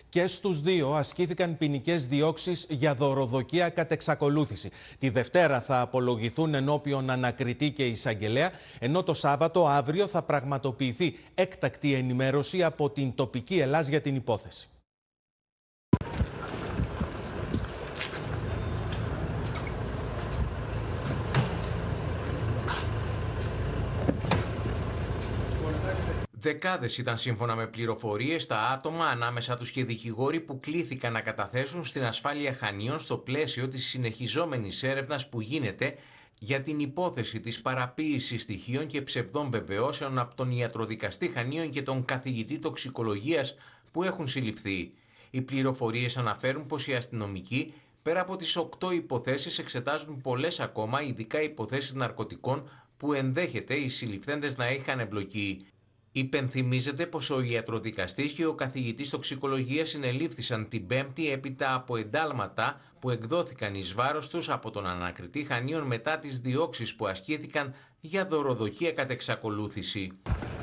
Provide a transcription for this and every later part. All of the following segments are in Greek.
Και στους δύο ασκήθηκαν ποινικές διώξεις για δωροδοκία κατ' εξακολούθηση. Τη Δευτέρα θα απολογηθούν ενώπιον ανακριτή και εισαγγελέα, ενώ το Σάββατο αύριο θα πραγματοποιηθεί έκτακτη ενημέρωση από την τοπική Ελλάς για την υπόθεση. Δεκάδες ήταν σύμφωνα με πληροφορίες τα άτομα, ανάμεσα τους και δικηγόροι, που κλήθηκαν να καταθέσουν στην ασφάλεια Χανίων στο πλαίσιο της συνεχιζόμενης έρευνας που γίνεται για την υπόθεση της παραποίησης στοιχείων και ψευδών βεβαιώσεων από τον ιατροδικαστή Χανίων και τον καθηγητή τοξικολογίας που έχουν συλληφθεί. Οι πληροφορίες αναφέρουν πως οι αστυνομικοί, πέρα από τις 8 υποθέσεις, εξετάζουν πολλές ακόμα, ειδικά υποθέσεις ναρκωτικών που ενδέχεται οι συλληφθέντες να είχαν εμπλοκή. Υπενθυμίζεται πως ο ιατροδικαστής και ο καθηγητής τοξικολογίας συνελήφθησαν την Πέμπτη έπειτα από εντάλματα που εκδόθηκαν εις βάρος τους από τον ανακριτή Χανίων μετά τις διώξεις που ασκήθηκαν για δωροδοκία κατ' εξακολούθηση.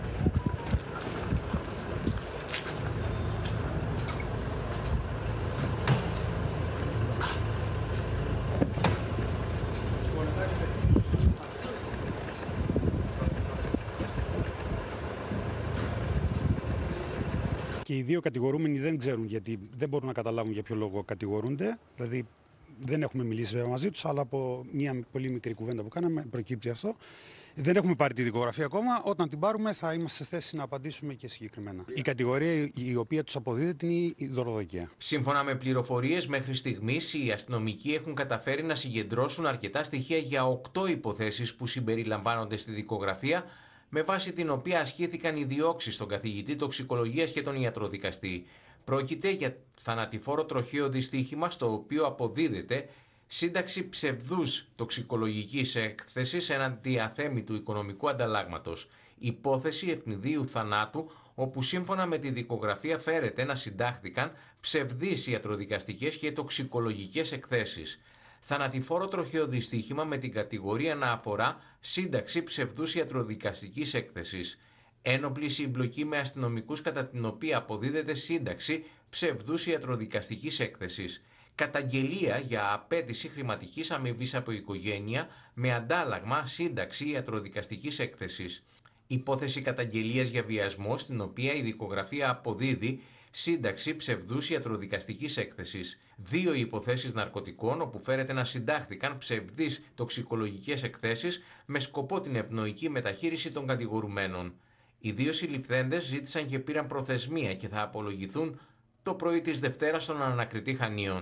Και οι δύο κατηγορούμενοι δεν ξέρουν, γιατί δεν μπορούν να καταλάβουν για ποιο λόγο κατηγορούνται. Δηλαδή δεν έχουμε μιλήσει βέβαια μαζί τους, αλλά από μια πολύ μικρή κουβέντα που κάναμε προκύπτει αυτό. Δεν έχουμε πάρει τη δικογραφία ακόμα. Όταν την πάρουμε θα είμαστε σε θέση να απαντήσουμε και συγκεκριμένα. Η κατηγορία η οποία τους αποδίδεται είναι η δωροδοκία. Σύμφωνα με πληροφορίες, μέχρι στιγμής οι αστυνομικοί έχουν καταφέρει να συγκεντρώσουν αρκετά στοιχεία για 8 υποθέσεις που συμπεριλαμβάνονται στη δικογραφία, με βάση την οποία ασκήθηκαν οι διώξεις στον καθηγητή τοξικολογίας και τον ιατροδικαστή. Πρόκειται για θανατηφόρο τροχαίο δυστύχημα, στο οποίο αποδίδεται σύνταξη ψευδούς τοξικολογικής έκθεσης έναντι αθέμητου οικονομικού ανταλλάγματος. Υπόθεση ευνηδίου θανάτου, όπου σύμφωνα με τη δικογραφία φέρεται να συντάχθηκαν ψευδείς ιατροδικαστικές και τοξικολογικές εκθέσεις. Θανατηφόρο τροχαίο δυστύχημα με την κατηγορία να αφορά σύνταξη ψευδούς ιατροδικαστικής έκθεσης. Ένοπλη συμπλοκή με αστυνομικούς, κατά την οποία αποδίδεται σύνταξη ψευδούς ιατροδικαστικής έκθεσης. Καταγγελία για απέτηση χρηματικής αμοιβής από οικογένεια με αντάλλαγμα σύνταξη ιατροδικαστικής έκθεσης. Υπόθεση καταγγελίας για βιασμό, στην οποία η δικογραφία αποδίδει σύνταξη ψευδούς ιατροδικαστικής έκθεσης. 2 υποθέσεις ναρκωτικών, όπου φέρεται να συντάχθηκαν ψευδείς τοξικολογικές εκθέσεις με σκοπό την ευνοϊκή μεταχείριση των κατηγορουμένων. Οι 2 συλληφθέντες ζήτησαν και πήραν προθεσμία και θα απολογηθούν το πρωί της Δευτέρας στον ανακριτή Χανίων.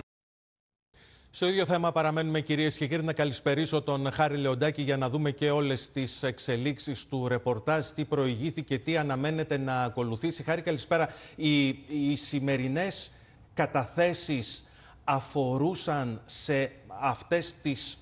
Στο ίδιο θέμα παραμένουμε, κυρίες και κύριοι. Να καλησπερίσω τον Χάρη Λεοντάκη για να δούμε και όλες τις εξελίξεις του ρεπορτάζ, τι προηγήθηκε, τι αναμένεται να ακολουθήσει. Χάρη, καλησπέρα. Οι σημερινές καταθέσεις αφορούσαν σε αυτές τις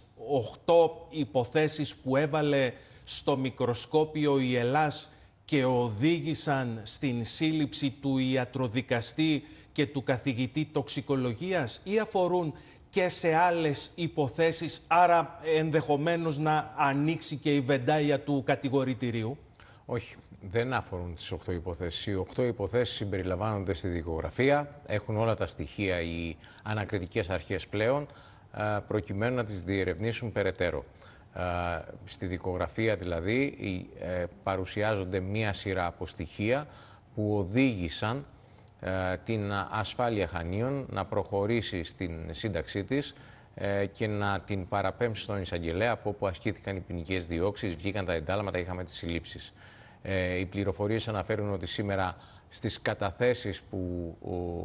8 υποθέσεις που έβαλε στο μικροσκόπιο η Ελλάς και οδήγησαν στην σύλληψη του ιατροδικαστή και του καθηγητή τοξικολογίας, ή αφορούν και σε άλλες υποθέσεις, άρα ενδεχομένως να ανοίξει και η βεντάια του κατηγορητηρίου? Όχι, δεν αφορούν τις 8 υποθέσεις. Οι 8 υποθέσεις συμπεριλαμβάνονται στη δικογραφία, έχουν όλα τα στοιχεία οι ανακριτικές αρχές πλέον, προκειμένου να τις διερευνήσουν περαιτέρω. Στη δικογραφία δηλαδή παρουσιάζονται μία σειρά από στοιχεία που οδήγησαν την ασφάλεια Χανίων να προχωρήσει στην σύνταξή της και να την παραπέμψει στον εισαγγελέα, από όπου ασκήθηκαν οι ποινικές διώξεις, βγήκαν τα εντάλματα, είχαμε τις συλλήψεις. Οι πληροφορίες αναφέρουν ότι σήμερα στις καταθέσεις που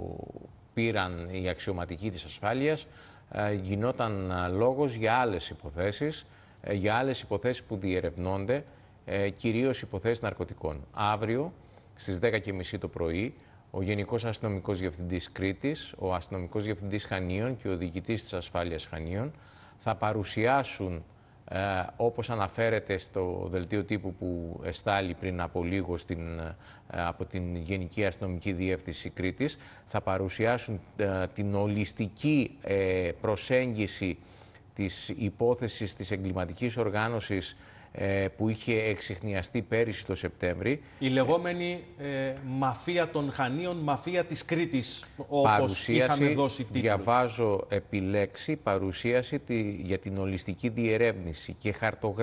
πήραν οι αξιωματικοί της ασφάλειας γινόταν λόγος για άλλες υποθέσεις που διερευνώνται, κυρίως υποθέσεις ναρκωτικών. Αύριο στις 10:30 το πρωί, ο Γενικός Αστυνομικός Διευθυντής Κρήτης, ο Αστυνομικός Διευθυντής Χανίων και ο Διοικητής της Ασφάλειας Χανίων θα παρουσιάσουν, όπως αναφέρεται στο δελτίο τύπου που εστάλει πριν από λίγο από την Γενική Αστυνομική Διεύθυνση Κρήτης, θα παρουσιάσουν την ολιστική προσέγγιση της υπόθεσης της εγκληματικής οργάνωσης που είχε εξιχνιαστεί πέρυσι το Σεπτέμβρη. Η λεγόμενη μαφία των Χανίων, μαφία της Κρήτης, όπως είχαμε δώσει τίτλους. Διαβάζω επιλέξει παρουσίαση για την ολιστική διερεύνηση και χαρτογράφηση